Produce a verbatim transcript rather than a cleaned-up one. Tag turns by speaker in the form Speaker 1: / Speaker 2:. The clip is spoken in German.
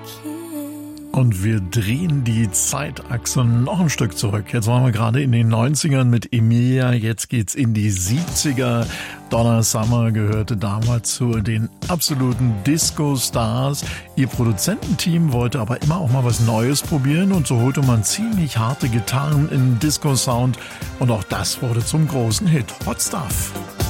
Speaker 1: Und wir drehen die Zeitachse noch ein Stück zurück. Jetzt waren wir gerade in den neunzigern mit Emilia, jetzt geht's in die siebziger. Donna Summer gehörte damals zu den absoluten Disco-Stars. Ihr Produzententeam wollte aber immer auch mal was Neues probieren und so holte man ziemlich harte Gitarren in Disco-Sound und auch das wurde zum großen Hit. Hot Stuff.